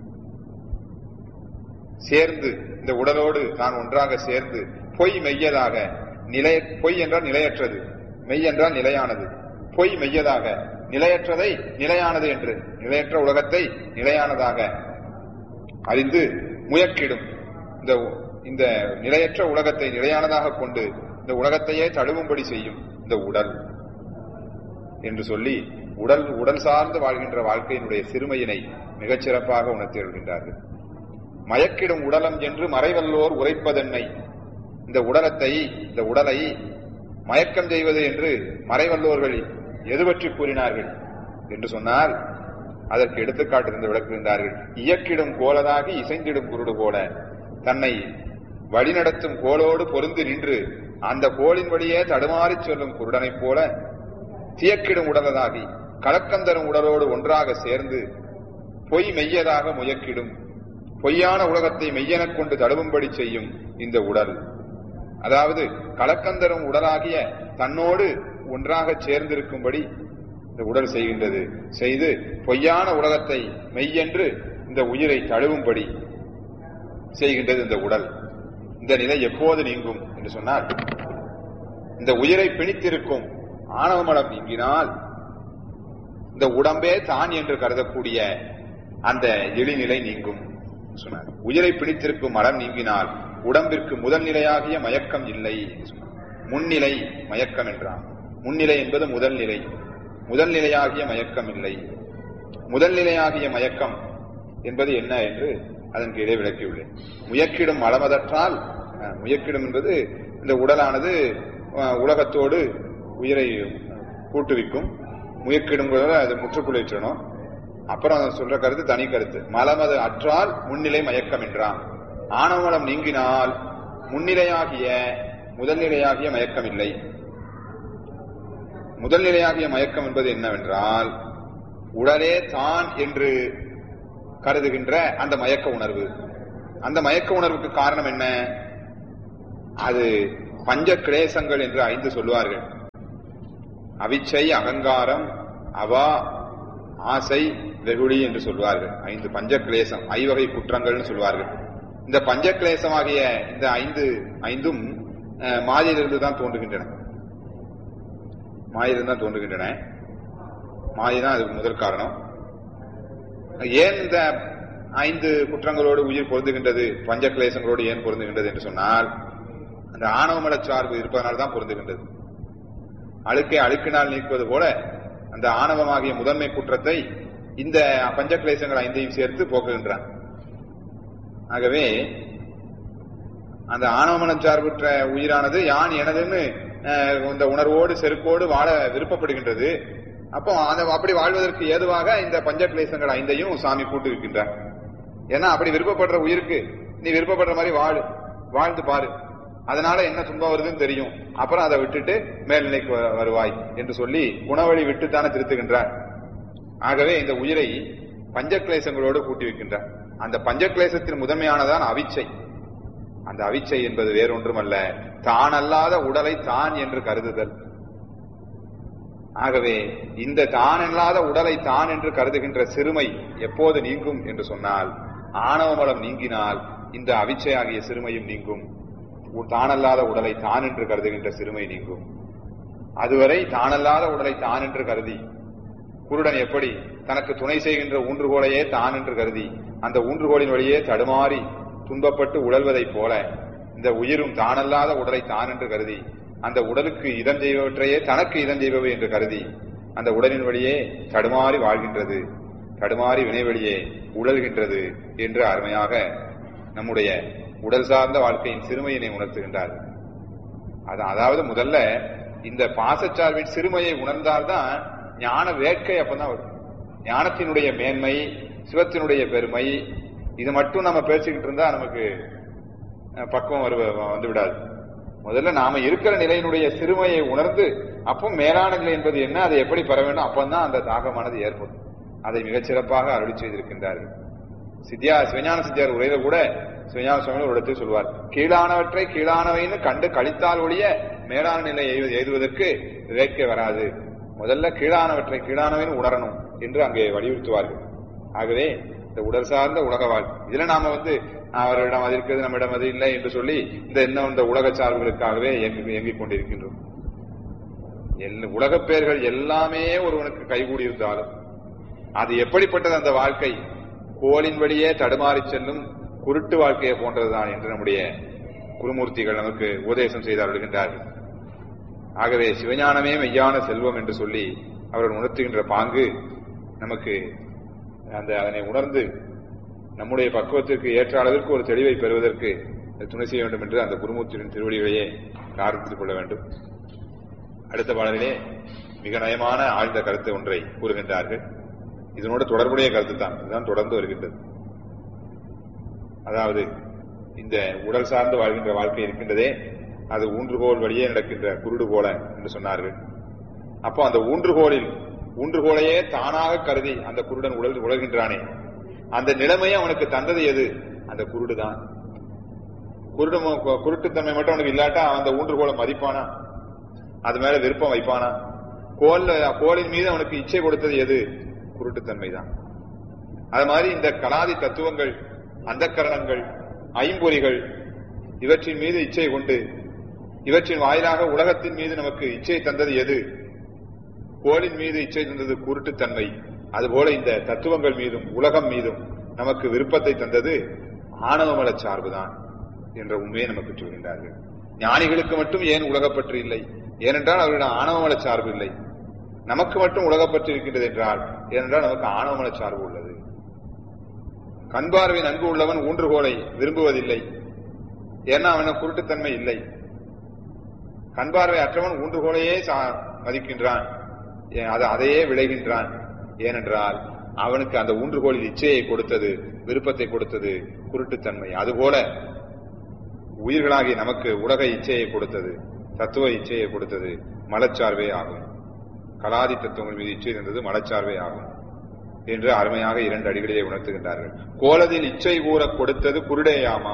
சேர்ந்து இந்த உடலோடு தான் ஒன்றாக சேர்ந்து பொய் மெய்யதாக, நிலை பொய் என்றால் நிலையற்றது, மெய் என்றால் நிலையானது, பொய் மெய்யதாக, நிலையற்றதை நிலையானது என்று, நிலையற்ற உலகத்தை நிலையானதாக அறிந்து முயக்கிடும் இந்த இந்த நிலையற்ற உலகத்தை நிலையானதாக கொண்டு இந்த உலகத்தையே தழுவும்படி செய்யும் இந்த உடல் என்று சொல்லி உடல் உடல் சார்ந்து வாழ்கின்ற வாழ்க்கையினுடைய சிறுமையினை மிகச் சிறப்பாக உணர்த்தி வருகின்றார்கள். மயக்கிடும் உடலம் என்று மறைவல்லோர் உரைப்பதென்னை. இந்த உடலத்தை இந்த உடலை மயக்கம் செய்வது என்று மறைவல்லோர்கள் எது பற்றி கூறினார்கள் என்று சொன்னால், அதற்கு எடுத்துக்காட்டு இருந்து விளக்குகின்றார்கள். இயக்கிடும் கோலதாகி இசைந்திடும் குருடு போல. தன்னை வழிநடத்தும் கோலோடு பொருந்தி நின்று அந்த கோலின் வழியே தடுமாறி சொல்லும் குருடனைப் போல தியக்கிடும் உடலதாகி கலக்கந்தரும் உடலோடு ஒன்றாக சேர்ந்து பொய் மெய்யதாக முயக்கிடும், பொய்யான உலகத்தை மெய்யெனக் கொண்டு தழுவும்படி செய்யும் இந்த உடல். அதாவது கலக்கந்தரும் உடலாகிய தன்னோடு ஒன்றாக சேர்ந்திருக்கும்படி இந்த உடல் செய்கின்றது. செய்து பொய்யான உலகத்தை மெய்யென்று இந்த உயிரை தழுவும்படி செய்கின்றது இந்த உடல். இந்த நிலை எப்போது நீங்கும் என்று சொன்னால், இந்த உயிரை பிணித்திருக்கும் ஆணவமலம் நீங்கினால் இந்த உடம்பே தான் என்று கருதக்கூடிய அந்த எளிநிலை நீங்கும் சொன்னார். உயிரை பிடித்திருக்கும் மரம் நீங்கினால் உடம்பிற்கு முதல் நிலையாகிய மயக்கம் இல்லை. முன்னிலை மயக்கம் என்றான். முன்னிலை என்பது முதல் நிலை. முதல் நிலையாகிய மயக்கம் இல்லை. முதல் நிலையாகிய மயக்கம் என்பது என்ன என்று அதன் கீழே விளக்கியுள்ளேன். முயக்கிடும் மலமதற்றால், முயக்கிடும் என்பது இந்த உடலானது உலகத்தோடு உயிரை கூட்டுவிக்கும். முயக்கிடும் அது முற்றுக்குளிற்றணும். அப்புறம் சொல்ற கருத்து தனி கருத்து. மலமது அற்றால் முன்னிலை மயக்கம் என்றான். ஆணவமலம் நீங்கினால் முன்னிலையாகிய முதல் நிலையாகிய மயக்கம் இல்லை. முதல் நிலையாகிய மயக்கம் என்பது என்னவென்றால், உடலே தான் என்று கருதுகின்ற அந்த மயக்க உணர்வு. அந்த மயக்க உணர்வுக்கு காரணம் என்ன? அது பஞ்ச கிளேசங்கள் என்று ஐந்து சொல்லுவார்கள். அவிச்சை, அகங்காரம், அவா, ஆசை, வெகுளி என்று சொல்வார்கள். ஐந்து பஞ்சக்லேசம், ஐவகை குற்றங்கள்னு சொல்வார்கள். இந்த பஞ்சக்லேசமாகிய இந்த ஐந்து ஐந்தும் மாயையிலிருந்து தான் தோன்றுகின்றன. மாயையிலிருந்து தான் தோன்றுகின்றன. மாயை தான் அதுக்கு முதல் காரணம். ஏன் இந்த ஐந்து குற்றங்களோடு உயிர் பொருந்துகின்றது, பஞ்சக்லேசங்களோடு ஏன் பொருந்துகின்றது என்று சொன்னால், அந்த ஆணவமல சார்பு இருப்பதனால் தான் பொருந்துகின்றது. அழுக்கை அழுக்கினால் நீக்குவது போல அந்த ஆணவமாகிய முதன்மை குற்றத்தை இந்த பஞ்சக்லேசங்கள் ஐந்தையும் சேர்த்து போக்குகின்றான். ஆகவே அந்த ஆணவமனம் சார்புற்ற உயிரானது யான் எனதுன்னு இந்த உணர்வோடு செருக்கோடு வாழ விருப்பப்படுகின்றது. அப்போ அப்படி வாழ்வதற்கு ஏதுவாக இந்த பஞ்சக்லேசங்கள் ஐந்தையும் சாமி கூட்டு இருக்கின்றார். ஏன்னா அப்படி விருப்பப்படுற உயிருக்கு நீ விருப்பப்படுற மாதிரி வாழு, வாழ்ந்து பாரு, அதனால என்ன துன்பம் வருதுன்னு தெரியும், அப்புறம் அதை விட்டுட்டு மேல்நிலைக்கு வருவாய் என்று சொல்லி குணவழி விட்டுத்தானே திருத்துகின்றார். ஆகவே இந்த உயிரை பஞ்சக்லேசங்களோடு கூட்டி வைக்கின்றார். அந்த பஞ்சக்லேசத்தின் முதன்மையானதான் அவிச்சை. அந்த அவிச்சை என்பது வேறொன்றுமல்ல, தான் அல்லாத உடலை தான் என்று கருதுதல். ஆகவே இந்த தான் அல்லாத உடலை தான் என்று கருதுகின்ற சிறுமை எப்போது நீங்கும் என்று சொன்னால், ஆணவமலம் நீங்கினால் இந்த அவிச்சை ஆகிய சிறுமையும் நீங்கும். தானல்லாத உடலை தான் என்று கருதுகின்ற சிறுமை நீங்கும். அதுவரை தானல்லாத உடலை தான் என்று கருதி குருடன் எப்படி தனக்கு துணை செய்கின்ற ஊன்றுகோலையே தான் என்று கருதி அந்த ஊன்றுகோலின் வழியே தடுமாறி துன்பப்பட்டு உழல்வதைப் போல இந்த உயிரும் தானல்லாத உடலை தான் என்று கருதி அந்த உடலுக்கு இதம் செய்பவற்றையே தனக்கு இதம் செய்பவை என்று கருதி அந்த உடலின் வழியே தடுமாறி வாழ்கின்றது, தடுமாறி வினை வழியே உழல்கின்றது என்று அருமையாக நம்முடைய உடல் சார்ந்த வாழ்க்கையின் சிறுமையினை உணர்த்துகின்றார்கள். அதாவது முதல்ல இந்த பாசச்சார்பின் சிறுமையை உணர்ந்தால்தான் ஞான வேட்கை அப்பதான் வரும். ஞானத்தினுடைய மேன்மை, சிவத்தினுடைய பெருமை, இது மட்டும் நம்ம பேசிக்கிட்டு இருந்தா நமக்கு பக்குவம் வரு வந்து விடாது. முதல்ல நாம இருக்கிற நிலையினுடைய சிறுமையை உணர்ந்து அப்போ மேலான நிலை என்பது என்ன, அதை எப்படி பெற வேண்டும், அப்பந்தான் அந்த தாகமானது ஏற்படும். அதை மிகச்சிறப்பாக அருளி செய்திருக்கின்றார்கள். சித்தியா சிவஞான சித்தியார் உரையில கூட சிவஞான சுவாமி ஒரு இடத்தில் சொல்வார், கீழானவற்றை கீழானவைன்னு கண்டு கழித்தால் ஒழிய மேலான நிலை எய்துவதற்கு வேட்கை வராது. முதல்ல கீழானவற்றை கீழானவைன்னு உணரணும் என்று அங்கே வலியுறுத்துவார்கள். ஆகவே இந்த உடல் சார்ந்த உலக வாழ்க்கை இதுல நாம வந்து அவரிடம் அது இருக்கிறது நம்மிடம் அது இல்லை என்று சொல்லி இந்த இன்னும் இந்த உலக சார்புகளுக்காகவே இயங்கிக் கொண்டிருக்கின்றோம். உலகப் பெயர்கள் எல்லாமே ஒருவனுக்கு கைகூடி இருந்தாலும் அது எப்படிப்பட்டது அந்த வாழ்க்கை, கோலின் வழியே தடுமாறி செல்லும் குருட்டு வாழ்க்கையை போன்றதுதான் என்று நம்முடைய குருமூர்த்திகள் நமக்கு உபதேசம் செய்து அருள்கின்றார்கள். ஆகவே சிவஞானமே மெய்யான செல்வம் என்று சொல்லி அவர்கள் உணர்த்துகின்ற பாங்கு நமக்கு அந்த அதனை உணர்ந்து நம்முடைய பக்குவத்திற்கு ஏற்ற அளவிற்கு ஒரு தெளிவை பெறுவதற்கு துணை செய்ய வேண்டும் என்று அந்த குருமூர்த்தியின் திருவடிகளையே பிரார்த்தித்துக் கொள்ள வேண்டும். அடுத்த பாடலிலே மிக நயமான ஆழ்ந்த கருத்து ஒன்றை கூறுகின்றார்கள். இதனோடு தொடர்புடைய கருத்து தான், இதுதான் தொடர்ந்து வருகின்றது. அதாவது இந்த உடல் சார்ந்து வாழ்கின்ற வாழ்க்கை இருக்கின்றதே, அது ஊன்றுகோல் வழியே நடக்கின்ற குருடு போல என்று சொன்னார்கள். அப்போ அந்த ஊன்றுகோலில் ஊன்றுகோலையே தானாக கருதி அந்த குருடன் உழல் உழல்கின்றானே, அந்த நிலைமையை அவனுக்கு தந்தது எது? அந்த குருடு தான். குருடு குருட்டுத்தன்மை மட்டும் அவனுக்கு இல்லாட்டா அந்த ஊன்றுகோலை மதிப்பானா, அது மேல விருப்பம் வைப்பானா? கோல் கோலின் மீது அவனுக்கு இச்சை கொடுத்தது எது? குருட்டுத்தன்மை தான். அது மாதிரி இந்த கலாதி தத்துவங்கள், அந்த கரணங்கள், ஐம்பொறிகள், இவற்றின் மீது இச்சை கொண்டு இவற்றின் வாயிலாக உலகத்தின் மீது நமக்கு இச்சை தந்தது எது? கோலின் மீது இச்சை தந்தது குருட்டுத்தன்மை. அதுபோல இந்த தத்துவங்கள் மீதும் உலகம் மீதும் நமக்கு விருப்பத்தை தந்தது ஆணவமல சார்புதான் என்ற உண்மையை நமக்கு சொல்கின்றார்கள். ஞானிகளுக்கு மட்டும் ஏன் உலகப்பற்று இல்லை? ஏனென்றால் அவர்களிடம் ஆணவமல சார்பு இல்லை. நமக்கு மட்டும் உலகப்பற்று இருக்கின்றது என்றால் ஏனென்றால் நமக்கு ஆணவமல சார்பு உள்ளது. கண்பார்வை நன்கு உள்ளவன் ஊன்றுகோலை விரும்புவதில்லை, ஏன்னா அவனுக்கு குருட்டுத்தன்மை இல்லை. கண்பார்வை அற்றவன் ஊன்றுகோலையே மதிக்கின்றான், அதையே விளைகின்றான். ஏனென்றால் அவனுக்கு அந்த ஊன்றுகோலில் இச்சையை கொடுத்தது, விருப்பத்தை கொடுத்தது குருட்டுத்தன்மை. அதுபோல உயிர்களாகி நமக்கு உலக இச்சையை கொடுத்தது, தத்துவ இச்சையை கொடுத்தது மலச்சார்பே ஆகும். கலாதி தத்துவங்கள் மீது இச்சை தந்தது மலச்சார்பே ஆகும் என்று அருமையாக இரண்டு அடிகளிலே உணர்த்துகின்றார்கள். கோலதில் இச்சை கூற கொடுத்தது குருடேயாமா.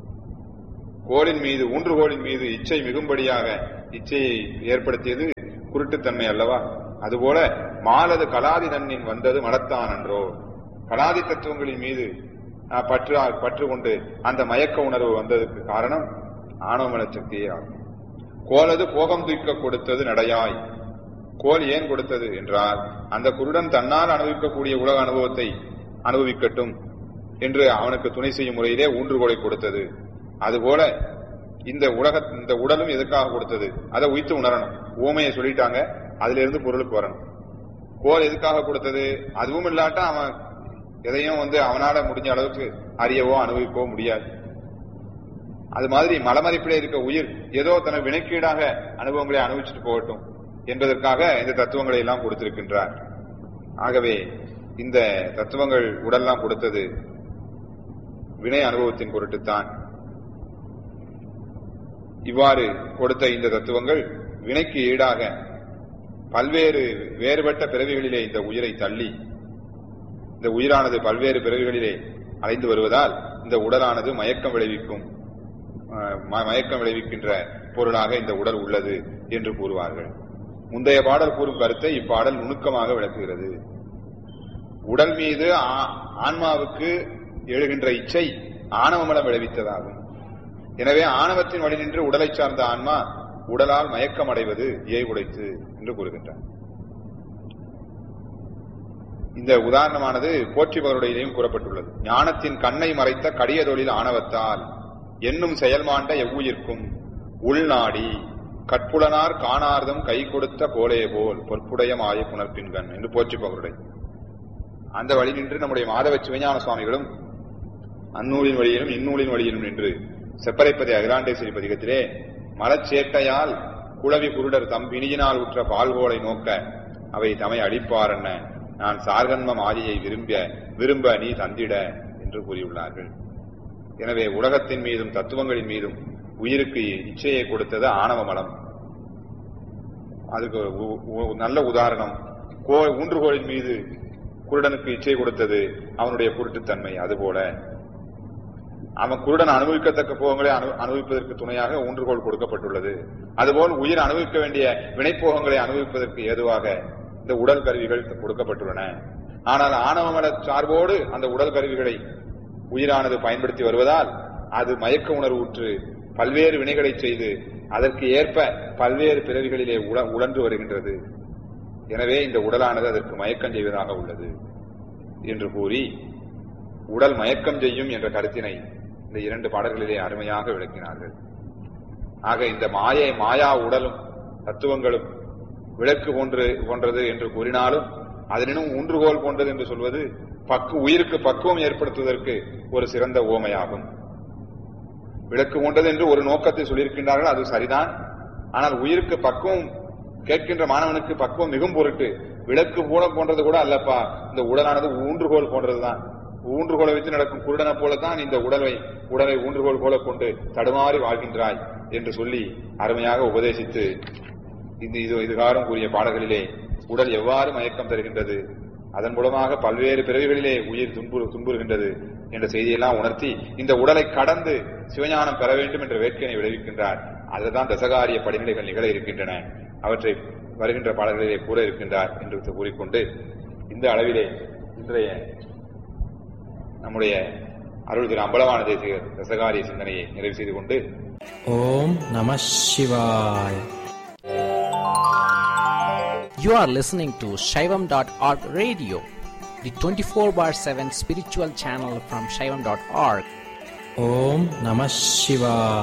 கோலின் மீது ஊன்றுகோலின் மீது இச்சை மிகும்படியாக இச்சையை ஏற்படுத்தியது குருட்டுத்தன்மை அல்லவா? அதுபோல மாலது கலாதி தன்னின் வந்தது மலத்தான் அன்றோ. கலாதி தத்துவங்களின் மீது பற்று பற்று கொண்டு அந்த மயக்க உணர்வு வந்ததற்கு காரணம் ஆணவ மனச்சக்தியே ஆகும். கோலது போகம் தூக்க கொடுத்தது நடையாய். கோல் ஏன் கொடுத்தது என்றால், அந்த குருடன் தன்னால் அனுபவிக்கக்கூடிய உலக அனுபவத்தை அனுபவிக்கட்டும் என்று அவனுக்கு துணை செய்யும் முறையிலே ஊன்றுகோலை கொடுத்தது. அதுபோல இந்த உலக இந்த உடலும் எதுக்காக கொடுத்தது? அதை உய்த்து உணரணும். ஊமையை சொல்லிட்டாங்க, அதுல இருந்து பொருளுக்கு வரணும். கோல் எதுக்காக கொடுத்தது? அதுவும் இல்லாட்டா அவன் எதையும் வந்து அவனால முடிஞ்ச அளவுக்கு அறியவோ அனுபவிக்கவோ முடியாது. அது மாதிரி மலமதிப்பிலே இருக்க உயிர் ஏதோ தன வினைக்கீடாக அனுபவங்களை அனுபவிச்சுட்டு போகட்டும் என்பதற்காக இந்த தத்துவங்களை எல்லாம் கொடுத்திருக்கின்றார். ஆகவே இந்த தத்துவங்கள் உடல்லாம் கொடுத்தது வினை அனுபவத்தின் பொருட்டுத்தான். இவ்வாறு கொடுத்த இந்த தத்துவங்கள் வினைக்கு ஈடாக பல்வேறு வேறுபட்ட பிறவிகளிலே இந்த உயிரை தள்ளி, இந்த உயிரானது பல்வேறு பிறவிகளிலே அலைந்து வருவதால் இந்த உடலானது மயக்கம் விளைவிக்கும் மயக்கம் விளைவிக்கின்ற பொருளாக இந்த உடல் உள்ளது என்று கூறுவார்கள். முந்தைய பாடல் கூறும் கருத்தை இப்பாடல் நுணுக்கமாக விளக்குகிறது. உடல் மீது ஆன்மாவுக்கு எழுகின்ற இச்சை ஆணவமலம் விளைவித்ததாகும். எனவே ஆணவத்தின் வழி நின்று உடலை சார்ந்த ஆன்மா உடலால் மயக்கம் அடைவது ஏய் உடைத்து என்று கூறுகின்றார். இந்த உதாரணமானது போற்றிபவருடையிலும் கூறப்பட்டுள்ளது. ஞானத்தின் கண்ணை மறைத்த கடிய தொழில் ஆணவத்தால் என்னும் செயல்மாண்ட எவ்வுயிர்க்கும் உள்நாடி கற்புலனார் காணார்தம் கை கொடுத்த கோலே போல் பொற்புடைய மாய புனர்பின்கண் என்று போற்றிபவருடைய அந்த வழி நின்று நம்முடைய மாதவ சிவஞான சுவாமிகளும் அந்நூலின் வழியிலும் இந்நூலின் வழியிலும் நின்று செப்பரைப்பதை அகிலாண்டேஸ்வரி பதிகத்திலே மலச்சேட்டையால் குளவி குருடர் தம் பிணியினால் உற்ற பால்கோலை நோக்க அவை தமை அழிப்பாரன்ன நான் சார்கன்மம் ஆதியை விரும்ப விரும்ப நீ தந்திட என்று கூறியுள்ளார்கள். எனவே உலகத்தின் மீதும் தத்துவங்களின் மீதும் உயிருக்கு இச்சையை கொடுத்தது ஆணவ மலம். அதுக்கு நல்ல உதாரணம் கோ ஊன்றுகோலின் மீது குருடனுக்கு இச்சை கொடுத்தது அவனுடைய குருட்டுத்தன்மை. அதுபோல அவன் குருடன் அனுபவிக்கத்தக்க போகங்களை அனுபவிப்பதற்கு துணையாக ஊன்றுகோல் கொடுக்கப்பட்டுள்ளது. அதுபோல் உயிர் அனுபவிக்க வேண்டிய வினைப்போகங்களை அனுபவிப்பதற்கு ஏதுவாக இந்த உடல் கருவிகள் கொடுக்கப்பட்டுள்ளன. ஆனால் ஆணவமல சார்போடு அந்த உடல் கருவிகளை உயிரானது பயன்படுத்தி வருவதால் அது மயக்க உணர்வு உற்று பல்வேறு வினைகளை செய்து அதற்கு ஏற்ப பல்வேறு பிறவிகளிலே உழன்று வருகின்றது. எனவே இந்த உடலானது அதற்கு மயக்கம் செய்வதாக உள்ளது என்று கூறி உடல் மயக்கம் செய்யும் என்ற கருத்தினை இந்த இரண்டு பாடல்களிலே அருமையாக விளக்கினார்கள். ஆக இந்த மாயை மாயா உடலும் தத்துவங்களும் விளக்கு போன்று போன்றது என்று கூறினாலும் அதனினும் ஊன்றுகோல் போன்றது என்று சொல்வது பக்கு உயிருக்கு பக்குவம் ஏற்படுத்துவதற்கு ஒரு சிறந்த உவமையாகும். விளக்கு போன்றது என்று ஒரு நோக்கத்தை சொல்லியிருக்கின்றார்கள், அது சரிதான். ஆனால் உயிருக்கு பக்குவம் கேட்கின்ற மாணவனுக்கு பக்குவம் மிகும் பொருட்டு விளக்கு போல போன்றது கூட அல்லப்பா, இந்த உடலானது ஊன்றுகோல் போன்றதுதான். ஊன்றுகோலை வைத்து நடக்கும் குருடனை போலத்தான் இந்த உடலை உடலை ஊன்றுகோல் போல கொண்டு தடுமாறி வாழ்கின்றாய் என்று சொல்லி அருமையாக உபதேசித்து இந்த இது இதுகாரம் கூறிய பாடல்களிலே உடல் எவ்வாறு மயக்கம் தருகின்றது, அதன் மூலமாக பல்வேறு பிறவிகளிலே உயிர் துன்பு துன்புறுகின்றது என்ற செய்தியெல்லாம் உணர்த்தி இந்த உடலை கடந்து சிவஞானம் பெற வேண்டும் என்ற வேட்கையினை விளைவிக்கின்றார். அதுதான் தசகாரிய படிநிலைகள் நிகழ இருக்கின்றன. அவற்றை வருகின்ற பாடல்களிலே கூற இருக்கின்றார் என்று கூறிக்கொண்டு இந்த அளவிலே இன்றைய நம்முடைய அருள் திரு அம்பலவான தேசிகர் தசகாரிய சிந்தனையை நிறைவு செய்து கொண்டு ஓம் நம சிவாய். You are listening to Shaivam dot org radio, the twenty-four bar seven spiritual channel from Shaivam dot org. Om Namah Shivaya.